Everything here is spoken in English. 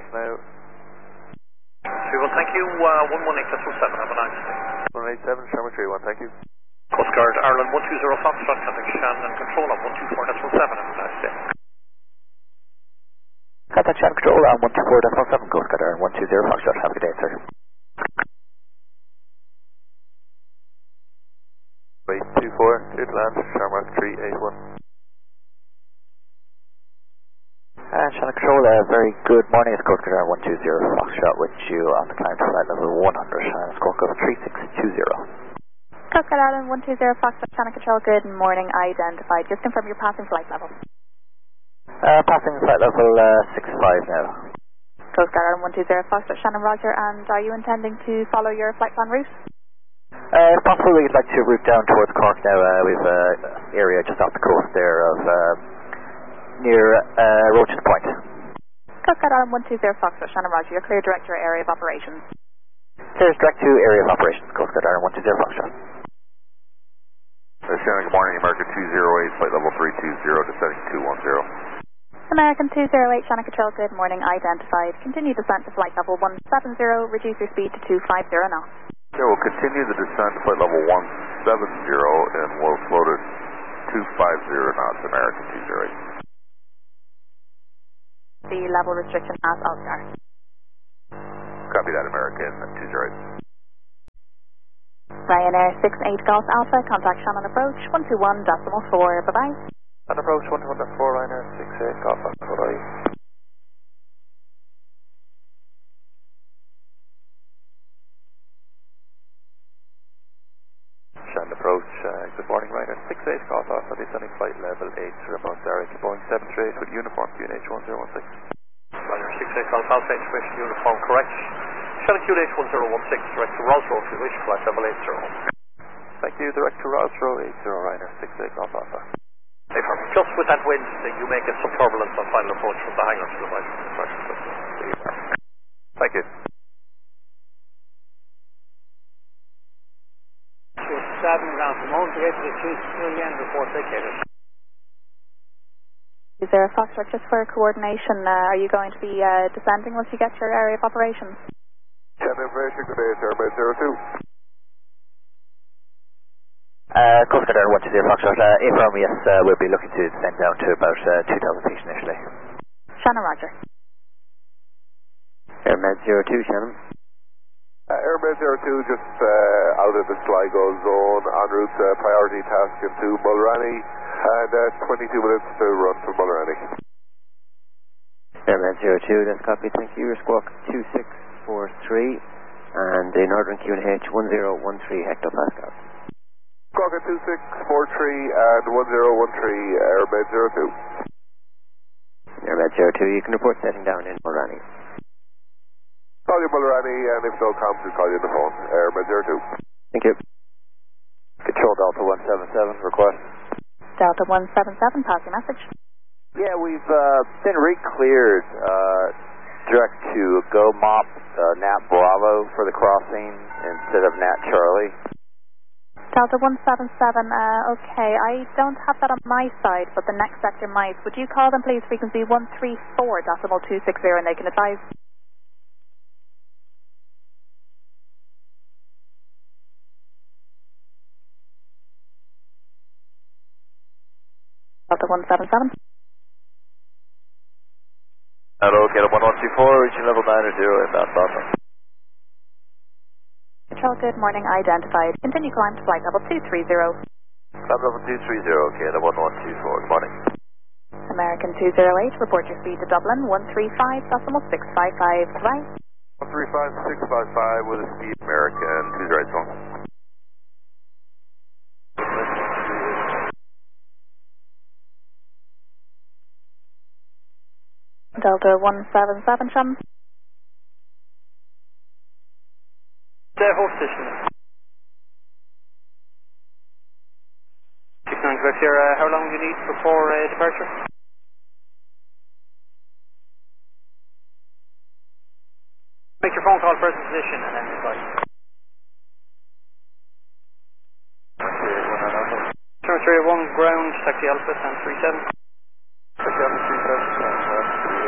now. 31, thank you. 118.7, have a nice day. 187, Sherman 31, thank you. Coast Guard Ireland 120 Foxtrot, traffic Shannon control on 124.7, have a nice day. Contact Shannon control on 124.7, Coast Guard Ireland 120 Foxtrot, have a good day, sir. 824, clear to land, Sharmark 381. Shannon control, very good morning, it's Coast Guard Ireland 120 Foxtrot with you on the climb to flight level 100, and score code 3620. Coast Guard Ireland 120 Foxtrot, Shannon control, good morning, identified. Just confirm your passing flight level. Passing flight level 65 now. Coast Guard Ireland 120 Foxtrot, Shannon Roger, and are you intending to follow your flight plan route? If possible, we'd like to route down towards Cork now. We've an area just off the coast there of near Roach's Point. Coast Guard Ireland 120 Foxtrot, Shannon Roger, you're clear direct to your area of operations. Clear direct to area of operations, Coast Guard Ireland 120 Foxtrot. Shannon, good morning, American 208, flight level 320, descending 210. American 208, Shannon control, good morning, identified. Continue descent to flight level 170, reduce your speed to 250 knots. Okay, we'll continue the descent to flight level 170 and we'll float at 250 knots, American 208. The level restriction as Oscar. Copy that, American 208. Ryanair 68 Golf Alpha, contact Shannon approach 121.4, bye-bye. On approach 121.4, Ryanair 68 Golf Alpha, bye-bye. Shannon approach, good morning, Ryanair 68 Golf Alpha, descending flight level 8 to Mount Derek, Boeing 738 with uniform QNH 1016. Ryanair 68 Golf Alpha, information uniform correct. Shannon QNH 1016, direct to Ross Road, wish flight level 80. Thank you, direct to Ross Road 80, Ryanair 68 Golf Alpha. Hey, just with that wind, you may get some turbulence on final approach from the hangar to the right. Thank you. 7 ground from home to get to the 2 million report vacated. Is there a Foxtrot just for coordination? Are you going to be descending once you get to your area of operations? Shannon information, good day, sir, by 02. Coast Guard Ireland 120 Foxtrot, affirm yes, we'll be looking to descend down to about 2,000 feet initially. Shannon Roger. Airmed 02, Shannon. Airmed 02 just out of the Sligo zone en route priority task into Mulranny and 22 minutes to run from Mulranny. Airmed 02, that's copy, thank you. Your squawk 2643 and the Northern QNH 1013 hectopascal. Squawk 2643 and 1013 Airmed 02. Airmed 02, you can report setting down in Mulranny. Call you Mulranny, and if no comms, we'll call you on the phone. Airmed 02. Thank you. Control Delta 177, request. Delta 177, pass your message. Yeah, we've been re-cleared direct to Go Mop Nat Bravo for the crossing instead of Nat Charlie. Delta 177, okay, I don't have that on my side, but the next sector might. Would you call them, please, frequency 134.260, and they can advise? Delta 177. Hello, get up 1124, reaching level 9 or 0 inbound Boston. Control, good morning, identified. Continue climb to flight level 230. Climb level 230, okay, the 1124, good morning. American 208, report your speed to Dublin, 135.655, goodbye. 135.655 with a speed American 208 phone. Delta 177, Sean. Host station. 69 correct here. How long do you need before departure? Make your phone call first position and then decide. Turn 301 ground, taxi Alpha, and 37.